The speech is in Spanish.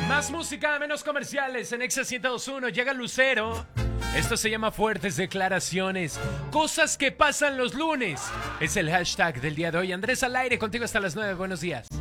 Más música, menos comerciales en Exa 102.1. Llega Lucero. Esto se llama Fuertes Declaraciones. Cosas que pasan los lunes. Es el hashtag del día de hoy. Andrés al aire, contigo hasta las 9. Buenos días.